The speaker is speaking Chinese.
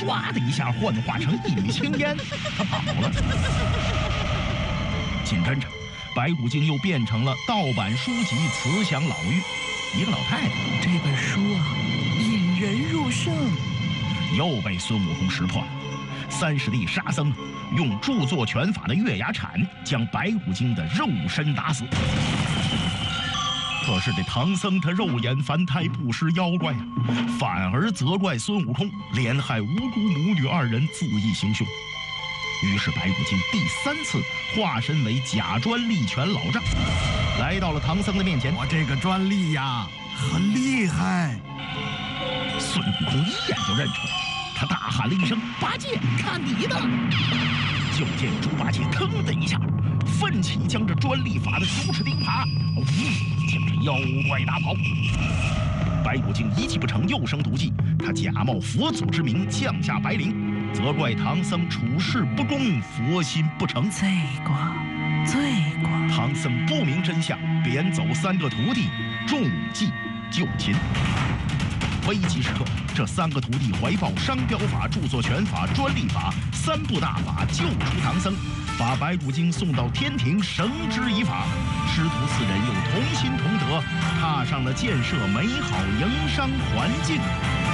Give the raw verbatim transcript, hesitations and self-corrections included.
唰的一下幻化成一缕青烟，他跑了。紧跟着，白骨精又变成了盗版书籍《慈祥老妪》，一个老太太。 这本书啊，引人入胜， 又被孙悟空识破了。三师弟沙僧用著作权法的月牙铲将白骨精的肉身打死。可是这唐僧他肉眼凡胎，不识妖怪啊，反而责怪孙悟空连害无辜母女二人，恣意行凶。于是白骨精第三次化身为假专利权老丈，来到了唐僧的面前。 我这个专利呀，很厉害。 孙悟空一眼就认出来，他大喊了一声：“八戒，看你的！”就见猪八戒腾的一下，奋起将这专利法的猪齿钉耙，呜，将这妖怪打跑。白骨精一计不成，又生毒计，他假冒佛祖之名降下白灵，责怪唐僧处事不公，佛心不诚。 罪过，罪过！ 唐僧不明真相，贬走三个徒弟，中计就擒。危急时刻，这三个徒弟怀抱商标法、著作权法、专利法三部大法，救出唐僧，把白骨精送到天庭绳之以法。师徒四人又同心同德，踏上了建设美好营商环境